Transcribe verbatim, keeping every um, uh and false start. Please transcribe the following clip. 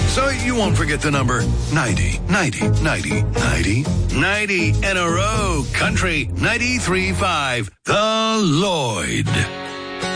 So you won't forget the number ninety, ninety, ninety, ninety, ninety in a row. Country ninety-three point five. The Lloyd.